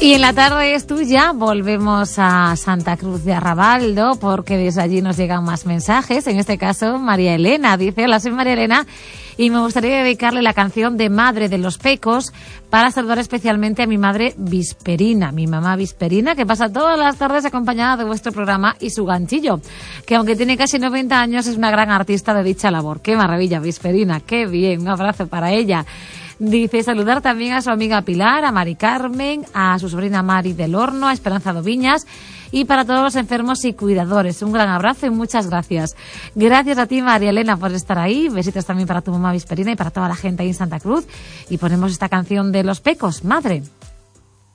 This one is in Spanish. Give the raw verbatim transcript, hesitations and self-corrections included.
Y en la tarde es tuya, volvemos a Santa Cruz de Arrabaldo, porque desde allí nos llegan más mensajes. En este caso, María Elena dice: hola, soy María Elena y me gustaría dedicarle la canción de Madre de los Pecos para saludar especialmente a mi madre Visperina, mi mamá Visperina, que pasa todas las tardes acompañada de vuestro programa y su ganchillo, que aunque tiene casi noventa años es una gran artista de dicha labor. ¡Qué maravilla, Visperina! ¡Qué bien! Un abrazo para ella. Dice saludar también a su amiga Pilar, a Mari Carmen, a su sobrina Mari del Horno, a Esperanza Doviñas y para todos los enfermos y cuidadores. Un gran abrazo y muchas gracias. Gracias a ti, María Elena, por estar ahí. Besitos también para tu mamá Visperina y para toda la gente ahí en Santa Cruz. Y ponemos esta canción de Los Pecos, Madre.